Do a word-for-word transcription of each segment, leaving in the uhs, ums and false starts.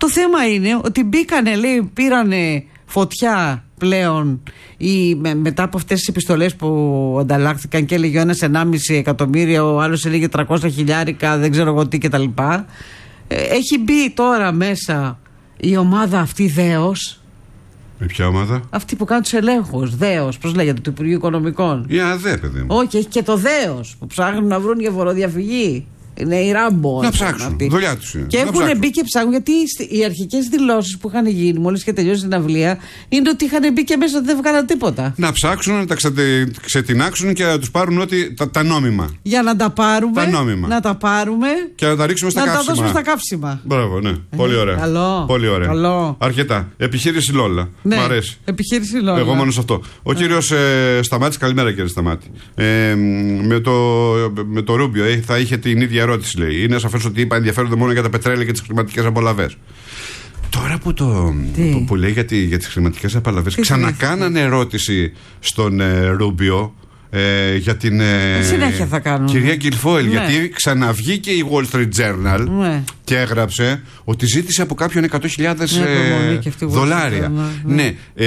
Το θέμα είναι ότι μπήκανε, λέει, πήρανε φωτιά πλέον ή με, μετά από αυτές τις επιστολές που ανταλλάχθηκαν και έλεγε ο ένας ενάμιση εκατομμύρια, ο άλλος έλεγε τριακόσια χιλιάρικα, δεν ξέρω εγώ τι κτλ. Ε, έχει μπει τώρα μέσα η ομάδα αυτή δέος. Με ποια ομάδα? Αυτή που κάνει τους ελέγχους, δέος, πώς λέγεται, του Υπουργείου Οικονομικών. Η ΑΔΕ, παιδί μου. Όχι, έχει και το δέος που ψάχνουν να βρουν για φοροδιαφυγή. Είναι η Ράμπο. Να ψάξουν. Δουλειά τους είναι. Και έχουν μπει και ψάχνουν, γιατί οι αρχικές δηλώσεις που είχαν γίνει μόλις είχε τελειώσει την αυλία είναι ότι είχαν μπει και μέσα ότι δεν βγάλαν τίποτα. Να ψάξουν, να τα ξετινάξουν και να τους πάρουν ό,τι τα, τα νόμιμα. Για να τα πάρουμε. Τα νόμιμα. Να τα πάρουμε. Και να τα ρίξουμε στα να κάψιμα. Να τα δώσουμε στα κάψιμα. Μπράβο, ναι. Ε, Πολύ ωραία. Καλό. Πολύ ωραία. Καλό. Αρκετά. Επιχείρηση Λόλα. Ναι. Μ' αρέσει. Επιχείρηση Λόλα. Εγώ μόνο σε αυτό. Ο ναι. κύριος ε, Σταμάτης, καλημέρα κύριε Σταμάτη. Ε, με, το, με το Ρούμπιο ε, θα είχε την ίδια ερώτηση, λέει. Είναι σαφές ότι είπα ενδιαφέρονται μόνο για τα πετρέλαια και τις χρηματικές απολαβές. Τώρα που, το, που, που λέει για, τη, για τις χρηματικές απολαβές, ξανακάνανε ερώτηση στον ε, Ρούμπιο ε, για την ε, συνέχεια θα κάνουν. κυρία Γκιλφόιλ. Ναι. Γιατί ξαναβγήκε η Wall Street Journal ναι. και έγραψε ότι ζήτησε από κάποιον εκατό χιλιάδες ναι, ε, δολάρια. Ναι. ναι. Ε,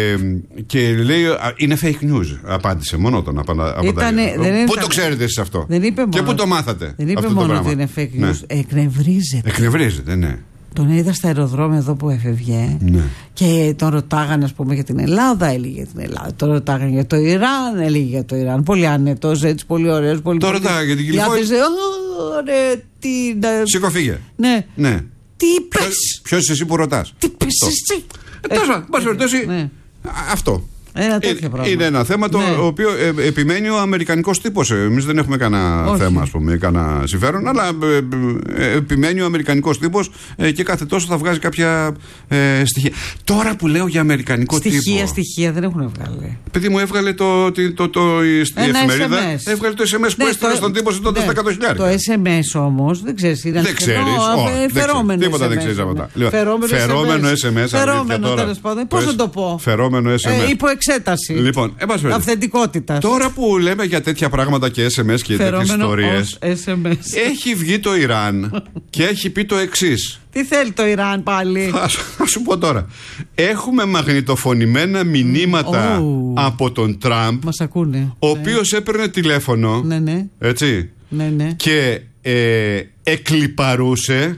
και λέει είναι fake news. Απάντησε μόνο τον απαντάει. Πού το ξέρετε εσείς αυτό? Δεν είπε και πού το μάθατε? Δεν είπε αυτό μόνο το ότι είναι fake news. Ναι. Εκνευρίζεται. Εκνευρίζεται, ναι. Τον είδα στα αεροδρόμια εδώ που έφευγε ναι. και τον ρωτάγανε, ας πούμε, για την Ελλάδα, έλεγε για την Ελλάδα. Τον ρωτάγανε για το Ιράν, έλεγε για το Ιράν. Πολύ άνετος, έτσι, πολύ ωραίος. Πολύ το ρωτάγανε για την Γκιλφόιλ. Ωραία, τι. Σήκω, φύγε. Ναι. ναι. Τι είπες? Ποιος είσαι εσύ που ρωτάς? Τι είπες εσύ? Τέλος πάντων, αυτό. Ένα είναι, είναι ένα θέμα το ναι. οποίο ε, επιμένει ο αμερικανικός τύπος. Εμείς δεν έχουμε κανένα Όχι. θέμα, ας πούμε, κανένα συμφέρον, αλλά ε, ε, επιμένει ο αμερικανικός τύπος ε, και κάθε τόσο θα βγάζει κάποια ε, στοιχεία. Τώρα που λέω για αμερικανικό στοιχεία, τύπο. Στοιχεία, στοιχεία δεν έχουν βγάλει. Παιδί μου, έβγαλε το, το, το, το, η εφημερίδα. ες εμ ες. Έβγαλε το ες εμ ες που ναι, έστειλε στον τύπο ζητώντας ναι, τα εκατό χιλιάρικα. Το ες εμ ες όμως δεν ξέρεις. Είναι δεν ξέρεις. Φερόμενο. Τίποτα δεν ξέρεις από τα. Φερόμενο ες εμ ες. Φερόμενο, τέλος πάντων. Πώς να το πω? Φερόμενο ες εμ ες. Υποεξέταση. Λοιπόν, αυθεντικότητα. Τώρα που λέμε για τέτοια πράγματα και ες εμ ες και τέτοιες ιστορίες, έχει βγει το Ιράν και έχει πει το εξής. Τι θέλει το Ιράν πάλι? Θα σου πω τώρα. Έχουμε μαγνητοφωνημένα μηνύματα oh. από τον Τραμπ. Μας ακούνε. Ο οποίος ναι. έπαιρνε τηλέφωνο. Ναι, ναι. Έτσι. Ναι, ναι. Και ε, εκλιπαρούσε,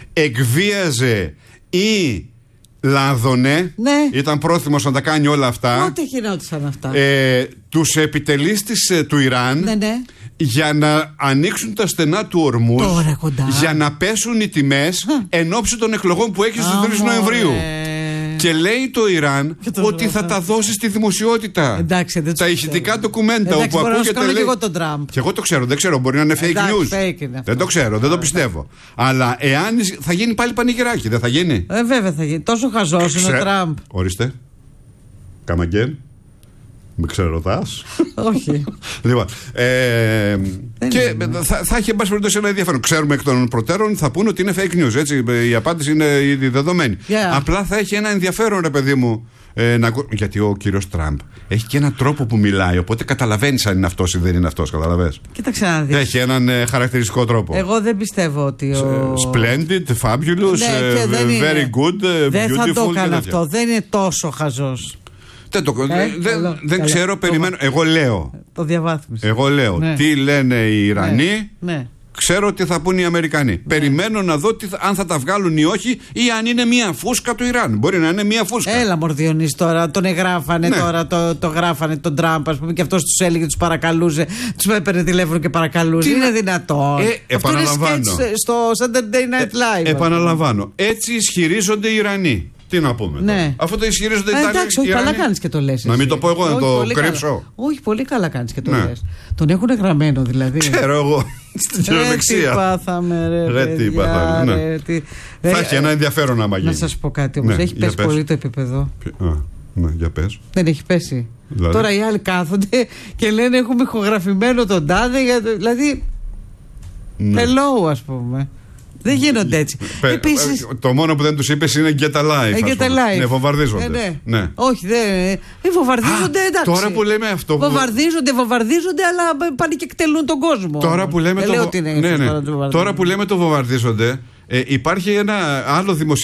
εκβίαζε ή λάδωνε, ναι. ήταν πρόθυμος να τα κάνει όλα αυτά. Πότε γινόντουσαν αυτά? Ε, τους επιτελείς της, ε, του Ιράν ναι, ναι. για να ανοίξουν τα στενά του ορμούς, τώρα κοντά. για να πέσουν οι τιμές εν ώψη των εκλογών που έχει στις τρεις Νοεμβρίου. Και λέει το Ιράν το ότι θα τα δώσει στη δημοσιότητα. Εντάξει, δεν τα ηχητικά ντοκουμέντα όπου ακούγεται. Λέει... Και εγώ τον Τραμπ. Και εγώ το ξέρω, δεν ξέρω, μπορεί να είναι fake εντάξει, news. Fake δεν το ξέρω, δεν το πιστεύω. Αλλά εάν θα γίνει πάλι πανηγυράκι, δεν θα γίνει? Ε, βέβαια θα γίνει. Τόσο χαζός είναι ο Τραμπ. Ορίστε. Καμαγκέν. Με ξερωτάς? Όχι. Λοιπόν, ε, και θα, θα έχει εν πάση περιπτώσει ένα ενδιαφέρον. Ξέρουμε εκ των προτέρων, θα πούνε ότι είναι fake news. Έτσι, η απάντηση είναι ήδη δεδομένη. Yeah. Απλά θα έχει ένα ενδιαφέρον, ρε παιδί μου. Ε, να, γιατί ο κύριος Τραμπ έχει και έναν τρόπο που μιλάει. Οπότε καταλαβαίνεις αν είναι αυτός ή δεν είναι αυτός. Καταλαβαίνεις. Κοίταξε να δεις. Έχει έναν ε, χαρακτηριστικό τρόπο. Εγώ δεν πιστεύω ότι. Ο... Splendid, fabulous, ναι, ε, very είναι. good, beautiful. Δεν θα το έκανα αυτό. Δεν είναι τόσο χαζός. Δεν, το, ε, δεν, καλό, δεν καλό. ξέρω, περιμένω. Εγώ λέω. Το διαβάθμισα. Εγώ λέω. Ναι. Τι λένε οι Ιρανοί. Ναι. Ναι. Ξέρω τι θα πούν οι Αμερικανοί. Ναι. Περιμένω να δω τι, αν θα τα βγάλουν ή όχι, ή αν είναι μία φούσκα του Ιράν. Μπορεί να είναι μία φούσκα. Έλα, Μορδιονής, τώρα τον εγγράφανε, ναι. τώρα το, το γράφανε τον Τραμπ, ας πούμε, και αυτός τους έλεγε, τους παρακαλούσε, τους έπαιρνε τηλέφωνο και παρακαλούσε. Τι είναι δυνατόν? Ε, επαναλαμβάνω. Αυτό είναι στο Saturday Night Live. Ε, επαναλαμβάνω. Έτσι ισχυρίζονται οι Ιρανοί. Τι να πούμε. Ναι. Αφού το ισχυρίζονται οι Ιταλοί. Εντάξει, όχι, καλά κάνεις και το λες. Να μην το πω εγώ, να το κρύψω. Καλά. Όχι, πολύ καλά κάνεις και το ναι. λες. Τον έχουν γραμμένο δηλαδή. Ξέρω εγώ. Στην κυριολεξία. Τι πάθαμε, ρε. Ρε, τι πάθαμε. Ναι. Ρε, τι... Θα έχει ένα ενδιαφέρον άμα γίνει. Να σας πω κάτι όμως. Ναι, έχει πέσει πολύ το επίπεδο. Α, ναι, για πες. Δεν έχει πέσει. Δηλαδή. Τώρα οι άλλοι κάθονται και λένε έχουμε ηχογραφημένο τον τάδε. Δηλαδή. Ναι. Hello, ας πούμε. Δεν γίνονται έτσι. Πε, Επίσης, το μόνο που δεν τους είπες είναι get alive. Get alive. Ναι, βομβαρδίζονται. Ε, ναι. Ναι. Όχι, δεν. Ε, βομβαρδίζονται, εντάξει. Τώρα που λέμε αυτό. Βομβαρδίζονται, βομβαρδίζονται, αλλά πάνε και εκτελούν τον κόσμο. Τώρα που λέμε, ε, το... λέω ότι είναι ναι, ναι. Τώρα που λέμε το βομβαρδίζονται, ε, υπάρχει ένα άλλο δημοσιογραφικό.